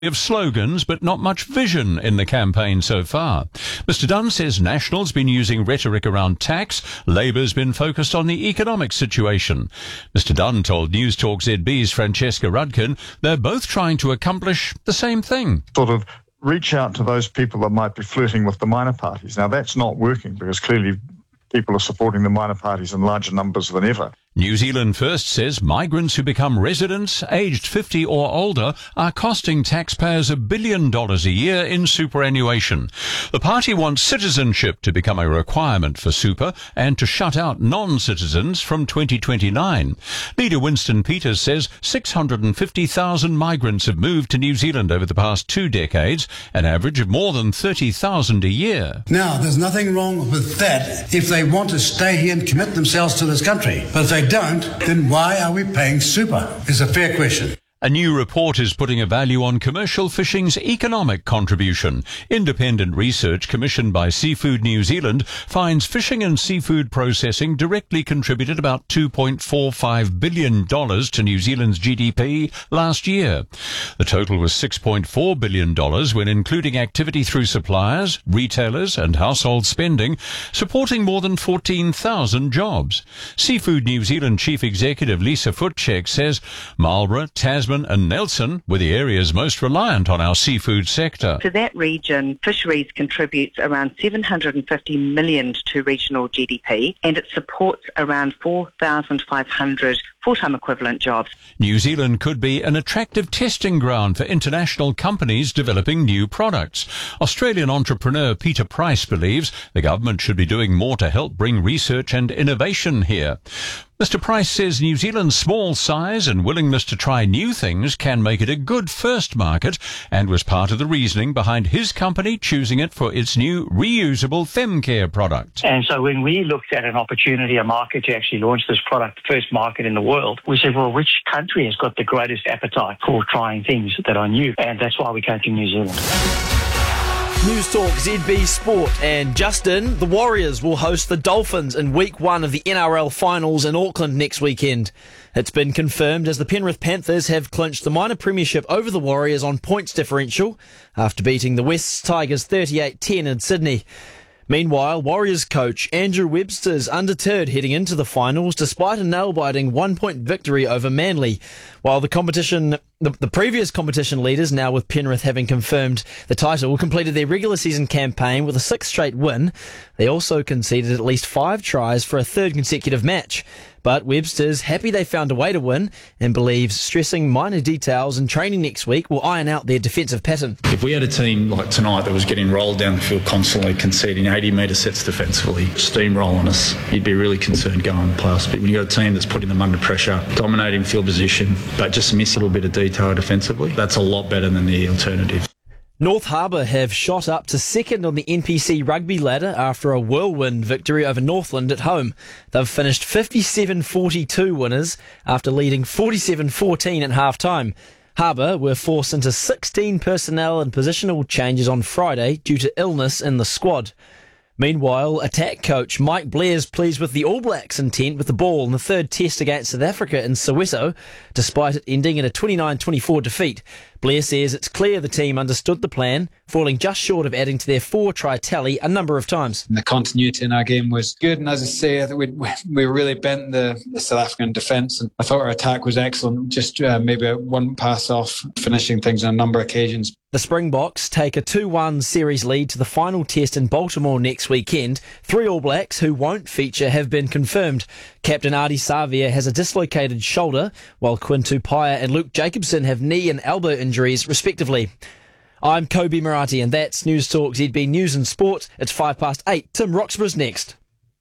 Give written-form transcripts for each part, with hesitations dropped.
Of slogans, but not much vision in the campaign so far. Mr Dunn says National's been using rhetoric around tax, Labour's been focused on the economic situation. Mr Dunn told News Talk ZB's Francesca Rudkin they're both trying to accomplish the same thing. Sort of reach out to those people that might be flirting with the minor parties. Now, that's not working because clearly people are supporting the minor parties in larger numbers than ever. New Zealand First says migrants who become residents aged 50 or older are costing taxpayers $1 billion a year in superannuation. The party wants citizenship to become a requirement for super and to shut out non-citizens from 2029. Leader Winston Peters says 650,000 migrants have moved to New Zealand over the past 2 decades, an average of more than 30,000 a year. Now, there's nothing wrong with that if they want to stay here and commit themselves to this country. But if they don't, then why are we paying super? It's a fair question. A new report is putting a value on commercial fishing's economic contribution. Independent research commissioned by Seafood New Zealand finds fishing and seafood processing directly contributed about $2.45 billion to New Zealand's GDP last year. The total was $6.4 billion when including activity through suppliers, retailers and household spending, supporting more than 14,000 jobs. Seafood New Zealand Chief Executive Lisa Futchek says Marlborough, Tasman and Nelson were the areas most reliant on our seafood sector. To that region, fisheries contributes around $750 million to regional GDP, and it supports around 4,500 full-time equivalent jobs. New Zealand could be an attractive testing ground for international companies developing new products. Australian entrepreneur Peter Price believes the government should be doing more to help bring research and innovation here. Mr Price says New Zealand's small size and willingness to try new things can make it a good first market, and was part of the reasoning behind his company choosing it for its new reusable FemCare product. And so when we looked at an opportunity, a market to actually launch this product, the first market in the world, we said, well, which country has got the greatest appetite for trying things that are new? And that's why we came to New Zealand. News Talk ZB Sport. And Justin, the Warriors will host the Dolphins in week 1 of the NRL finals in Auckland next weekend. It's been confirmed as the Penrith Panthers have clinched the minor premiership over the Warriors on points differential after beating the West Tigers 38-10 in Sydney. Meanwhile, Warriors coach Andrew Webster is undeterred heading into the finals despite a nail-biting 1-point victory over Manly. While the previous competition leaders, now with Penrith having confirmed the title, completed their regular season campaign with a 6th straight win, they also conceded at least 5 tries for a 3rd consecutive match. But Webster's happy they found a way to win and believes stressing minor details in training next week will iron out their defensive pattern. If we had a team like tonight that was getting rolled down the field constantly, conceding 80-metre sets defensively, steamrolling us, you'd be really concerned going in the playoffs. But when you've got a team that's putting them under pressure, dominating field position, but just miss a little bit of detail defensively, that's a lot better than the alternative. North Harbour have shot up to 2nd on the NPC rugby ladder after a whirlwind victory over Northland at home. They've finished 57-42 winners after leading 47-14 at half-time. Harbour were forced into 16 personnel and positional changes on Friday due to illness in the squad. Meanwhile, attack coach Mike Blair's pleased with the All Blacks' intent with the ball in the 3rd test against South Africa in Soweto, despite it ending in a 29-24 defeat. Blair says it's clear the team understood the plan, falling just short of adding to their 4-try tally a number of times. The continuity in our game was good, and as I say, I think we really bent the South African defence, and I thought our attack was excellent, just maybe one pass off, finishing things on a number of occasions. The Springboks take a 2-1 series lead to the final test in Baltimore next weekend. 3 All Blacks who won't feature have been confirmed. Captain Ardie Savea has a dislocated shoulder, while Quinn Tupaia and Luke Jacobson have knee and elbow injuries, respectively. I'm Kobe Murati, and that's News Talk ZB News and Sport. It's 8:05. Tim Roxburgh's next.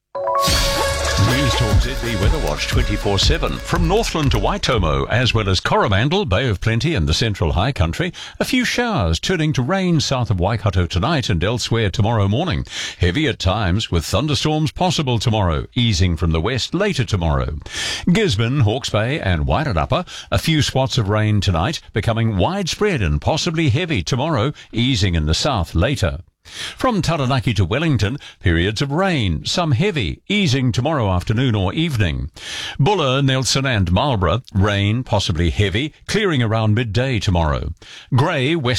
News Talk ZB Weather Watch 24/7. From Northland to Waitomo, as well as Coromandel, Bay of Plenty and the Central High Country, a few showers turning to rain south of Waikato tonight and elsewhere tomorrow morning. Heavy at times, with thunderstorms possible tomorrow, easing from the west later tomorrow. Gisborne, Hawke's Bay and Wairarapa, a few spots of rain tonight, becoming widespread and possibly heavy tomorrow, easing in the south later. From Taranaki to Wellington, periods of rain, some heavy, easing tomorrow afternoon or evening. Buller, Nelson and Marlborough, rain, possibly heavy, clearing around midday tomorrow. Grey, west